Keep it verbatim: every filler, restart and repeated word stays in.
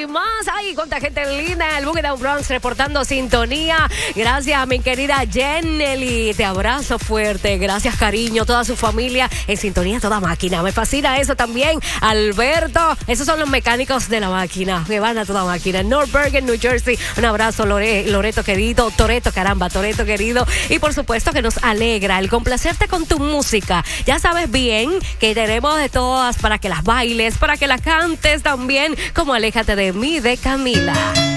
y más. Ay, cuánta gente linda. El Boogie Down Bronx reportando sintonía. Gracias a mi querida Jennely. Te abrazo fuerte. Gracias, cariño. Toda su familia en sintonía, toda máquina. Me fascina eso también. Alberto. Esos son los mecánicos de la máquina. Que van a toda máquina. North Bergen, New Jersey. Un abrazo, Lore, Loreto querido. Toreto, caramba, Toreto querido. Y por supuesto que nos alegra el complacerte con tu música. Ya sabes bien que tenemos de todas para que las bailes, para que las cantes también, como Aléjate de mí de Camila.